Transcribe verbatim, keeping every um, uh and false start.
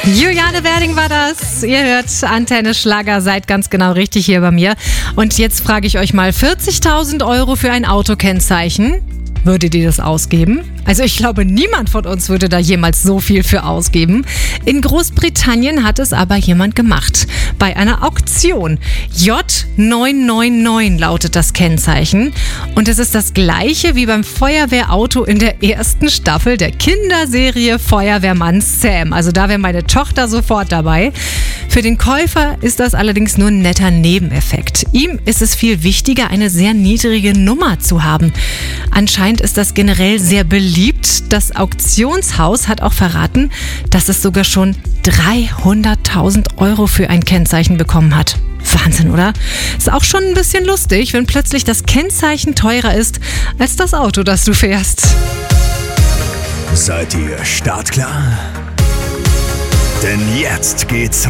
Juliane Werding war das. Ihr hört Antenne Schlager, seid ganz genau richtig hier bei mir. Und jetzt frage ich euch mal, vierzigtausend Euro für ein Autokennzeichen? Würdet ihr das ausgeben? Also ich glaube, niemand von uns würde da jemals so viel für ausgeben. In Großbritannien hat es aber jemand gemacht. Bei einer Auktion. J neun neun neun lautet das Kennzeichen. Und es ist das gleiche wie beim Feuerwehrauto in der ersten Staffel der Kinderserie Feuerwehrmann Sam. Also da wäre meine Tochter sofort dabei. Für den Käufer ist das allerdings nur ein netter Nebeneffekt. Ihm ist es viel wichtiger, eine sehr niedrige Nummer zu haben. Anscheinend ist das generell sehr beliebt. Das Auktionshaus hat auch verraten, dass es sogar schon dreihunderttausend Euro für ein Kennzeichen bekommen hat. Wahnsinn, oder? Ist auch schon ein bisschen lustig, wenn plötzlich das Kennzeichen teurer ist als das Auto, das du fährst. Seid ihr startklar? Denn jetzt geht's